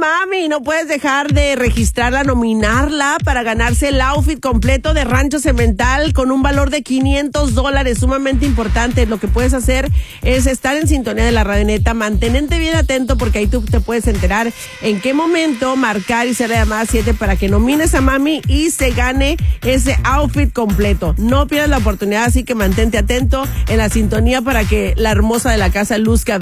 mami, no puedes dejar de registrarla, nominarla para ganarse el outfit completo de Rancho Cemental con un valor de $500, sumamente importante. Lo que puedes hacer es estar en sintonía de la Radioneta, mantenerte bien atento porque ahí tú te puedes enterar en qué momento marcar y ser la llamada 7 para que nomines a mami y se gane ese outfit completo. No pierdas la oportunidad, así que mantente atento en la sintonía para que la hermosa de la casa luzca